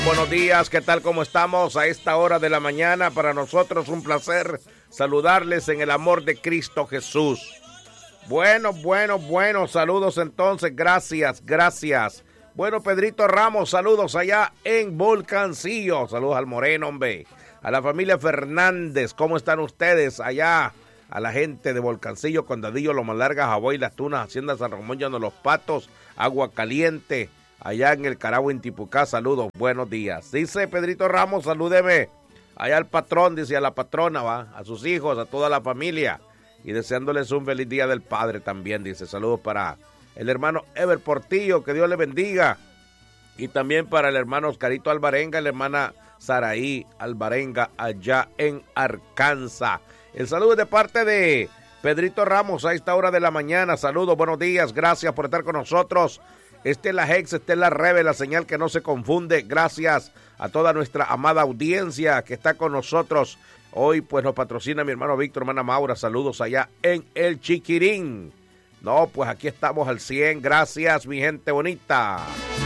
Buenos días, ¿qué tal? ¿Cómo estamos a esta hora de la mañana? Para nosotros un placer saludarles en el amor de Cristo Jesús. Bueno, saludos entonces, gracias. Bueno, Pedrito Ramos, saludos allá en Volcancillo, saludos al Moreno, hombre, a la familia Fernández, ¿cómo están ustedes allá? A la gente de Volcancillo, Condadillo, Loma Larga, Javoy, Las Tunas, Hacienda San Ramón, Llano Los Patos, Agua Caliente, allá en el Caragua, en Tipucá, saludos, buenos días. Dice Pedrito Ramos, salúdeme allá al patrón, dice a la patrona, va, a sus hijos, a toda la familia, y deseándoles un feliz día del padre también, dice, saludos para el hermano Ever Portillo, que Dios le bendiga, y también para el hermano Oscarito Alvarenga, la hermana Saraí Alvarenga, allá en Arkansas. El saludo es de parte de Pedrito Ramos a esta hora de la mañana, saludos, buenos días, gracias por estar con nosotros. Esta es la Hex, esta es la Rebe, la señal que no se confunde. Gracias a toda nuestra amada audiencia que está con nosotros. Hoy pues nos patrocina mi hermano Víctor, hermana Maura. Saludos allá en El Chiquirín. No, pues aquí estamos al 100. Gracias, mi gente bonita.